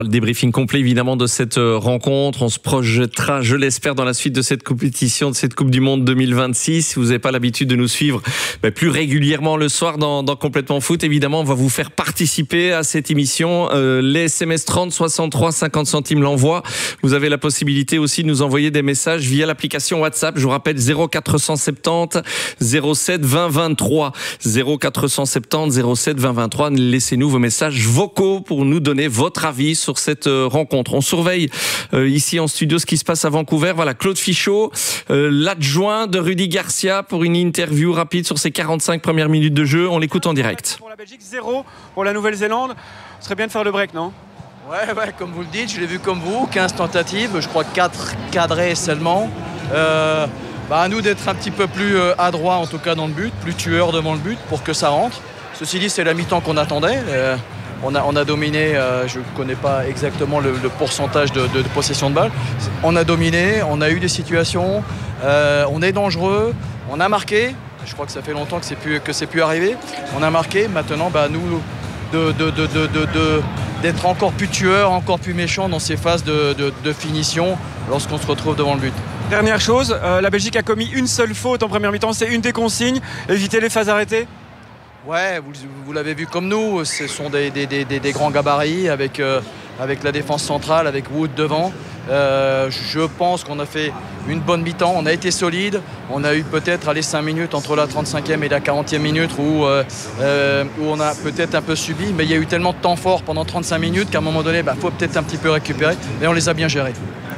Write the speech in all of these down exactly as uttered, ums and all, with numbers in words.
Le débriefing complet évidemment de cette rencontre. On se projettera, je l'espère, dans la suite de cette compétition, de cette Coupe du Monde deux mille vingt-six. Si vous n'avez pas l'habitude de nous suivre ben, plus régulièrement le soir dans, dans Complètement Foot, évidemment, on va vous faire participer à cette émission. Euh, les S M S trente, soixante-trois, cinquante centimes l'envoi. Vous avez la possibilité aussi de nous envoyer des messages via l'application WhatsApp. Je vous rappelle zéro quatre cent soixante-dix, zéro sept, vingt, vingt-trois. zéro quatre cent soixante-dix, zéro sept, vingt, vingt-trois. Laissez-nous vos messages vocaux pour nous donner votre avis sur cette rencontre. On surveille euh, ici en studio ce qui se passe à Vancouver. Voilà, Claude Fichot, euh, l'adjoint de Rudy Garcia, pour une interview rapide sur ses quarante-cinq premières minutes de jeu. On l'écoute en direct. Pour la Belgique, zéro pour la Nouvelle-Zélande. Ce serait bien de faire le break, non? Ouais, ouais, comme vous le dites, je l'ai vu comme vous, quinze tentatives, je crois quatre cadrées seulement. Euh, bah à nous d'être un petit peu plus adroits, en tout cas dans le but, plus tueurs devant le but pour que ça rentre. Ceci dit, c'est la mi-temps qu'on attendait. Euh, On a, on a dominé, euh, je ne connais pas exactement le, le pourcentage de, de, de possession de balle. On a dominé, on a eu des situations, euh, on est dangereux, on a marqué. Je crois que ça fait longtemps que c'est plus, que c'est plus arrivé. On a marqué, maintenant, bah, nous, de, de, de, de, de, de, d'être encore plus tueurs, encore plus méchants dans ces phases de, de, de finition lorsqu'on se retrouve devant le but. Dernière chose, euh, la Belgique a commis une seule faute en première mi-temps, c'est une des consignes, éviter les phases arrêtées. Ouais, vous, vous l'avez vu comme nous, ce sont des, des, des, des grands gabarits avec, euh, avec la défense centrale, avec Wood devant. Euh, je pense qu'on a fait une bonne mi-temps, on a été solide, on a eu peut-être allez, cinq minutes entre la trente-cinquième et la quarantième minute où, euh, euh, où on a peut-être un peu subi, mais il y a eu tellement de temps fort pendant trente-cinq minutes qu'à un moment donné, il bah, faut peut-être un petit peu récupérer, mais on les a bien gérés.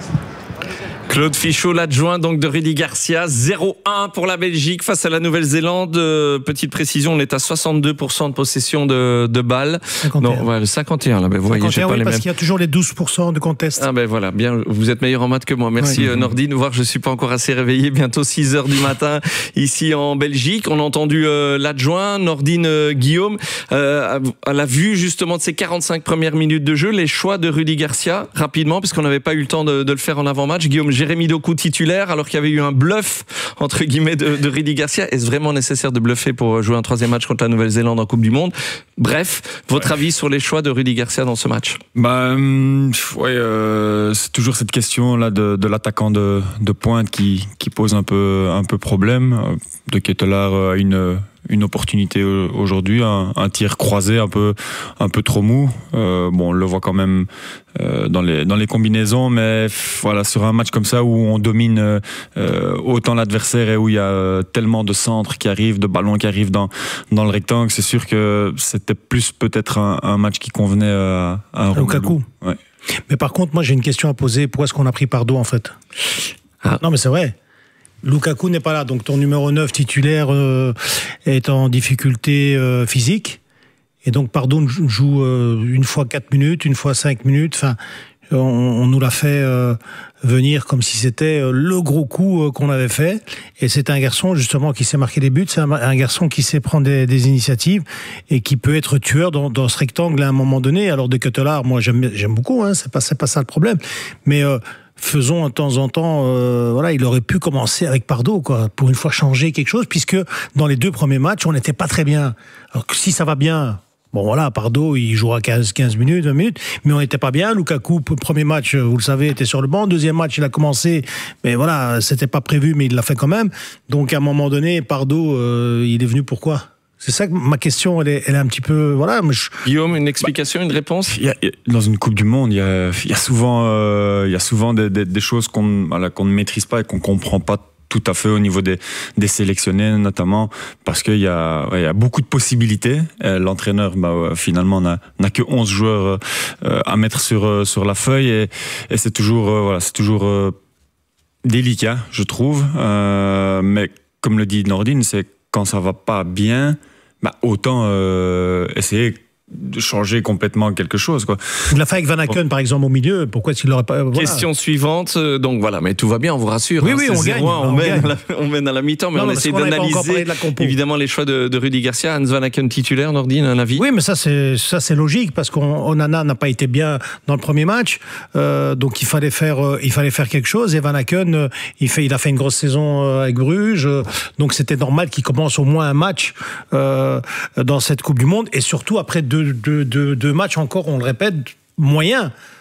Claude Fichot, l'adjoint donc de Rudy Garcia, zéro un pour la Belgique face à la Nouvelle-Zélande. Euh, petite précision, on est à soixante-deux pour cent de possession de, de balles. cinquante et un. Non, ouais, le cinquante et un, là, ben, vous voyez, j'ai oui, pas les parce mêmes. qu'il y a toujours les douze pour cent de contest. Ah ben voilà, bien, vous êtes meilleur en maths que moi. Merci ouais. euh, Nordine, voir que je suis pas encore assez réveillé. Bientôt six heures du matin ici en Belgique. On a entendu euh, l'adjoint, Nordine euh, Guillaume, euh, à la vue justement de ces quarante-cinq premières minutes de jeu, les choix de Rudy Garcia, rapidement, puisqu'on n'avait pas eu le temps de, de le faire en avant-match. Guillaume, Jérémy Doku titulaire, alors qu'il y avait eu un bluff entre guillemets de, de Rudy Garcia. Est-ce vraiment nécessaire de bluffer pour jouer un troisième match contre la Nouvelle-Zélande en Coupe du Monde? Bref, votre ouais. avis sur les choix de Rudy Garcia dans ce match? Bah ouais, euh, c'est toujours cette question là de, de l'attaquant de, de pointe qui, qui pose un peu un peu problème. De Ketelaar a une une opportunité aujourd'hui, un, un tir croisé un peu un peu trop mou. Euh, bon, on le voit quand même euh, dans les dans les combinaisons, mais voilà, sur un match comme ça où on domine euh, autant l'adversaire et où il y a tellement de centres qui arrivent, de ballons qui arrivent dans dans le rectangle, c'est sûr que c'était plus peut-être un, un match qui convenait à, à un Lukaku. Ouais. Mais par contre, moi j'ai une question à poser. Pourquoi est-ce qu'on a pris Pardo en fait? ah. Non, mais c'est vrai. Lukaku n'est pas là, donc ton numéro neuf titulaire euh, est en difficulté euh, physique, et donc Pardo joue euh, une fois quatre minutes, une fois cinq minutes, enfin, on, on nous l'a fait euh, venir comme si c'était euh, le gros coup euh, qu'on avait fait, et c'est un garçon justement qui sait marquer des buts, c'est un, un garçon qui sait prendre des, des initiatives, et qui peut être tueur dans, dans ce rectangle à un moment donné. Alors de Ketelaar, moi j'aime, j'aime beaucoup, hein, c'est pas, c'est pas ça le problème, mais... Euh, faisons de temps en temps, euh, voilà, il aurait pu commencer avec Pardo, quoi, pour une fois changer quelque chose, puisque dans les deux premiers matchs, on n'était pas très bien. Alors que si ça va bien, bon voilà, Pardo, il jouera quinze, quinze minutes, vingt minutes, mais on n'était pas bien. Lukaku, premier match, vous le savez, était sur le banc. Deuxième match, il a commencé, mais voilà, c'était pas prévu, mais il l'a fait quand même. Donc à un moment donné, Pardo, euh, il est venu pourquoi? C'est ça que ma question, elle est, elle est un petit peu, voilà. Mais je... Guillaume, une explication, bah, une réponse? Il y a, dans une Coupe du Monde, il y a, il y a souvent, euh, il y a souvent des, des, des choses qu'on, voilà, qu'on ne maîtrise pas et qu'on comprend pas tout à fait au niveau des, des sélectionnés, notamment parce qu'il y a, ouais, il y a beaucoup de possibilités. L'entraîneur, bah, finalement, n'a, n'a que onze joueurs euh, à mettre sur, sur la feuille, et, et c'est toujours, euh, voilà, c'est toujours euh, délicat, je trouve. Euh, mais comme le dit Nordine, c'est quand ça va pas bien, bah, autant euh, essayer de changer complètement quelque chose, quoi. Il l'a fait avec Van Aken, par exemple, au milieu. Pourquoi est-ce qu'il l'aurait pas... Voilà. Question suivante. Donc voilà, mais tout va bien, on vous rassure. Oui, hein, oui, on gagne. On, on, mène gagne. la, on mène à la mi-temps, mais non, on non, essaie d'analyser évidemment les choix de, de Rudy Garcia. Hans Van Aken titulaire, Nordine, un avis? Oui, mais ça c'est, ça, c'est logique, parce qu'Onana n'a pas été bien dans le premier match. Euh, donc il fallait, faire, euh, il fallait faire quelque chose. Et Van Aken, euh, il, fait, il a fait une grosse saison euh, avec Bruges. Euh, donc c'était normal qu'il commence au moins un match euh, dans cette Coupe du Monde. Et surtout, après deux, deux, deux, deux matchs encore, on le répète, moyen.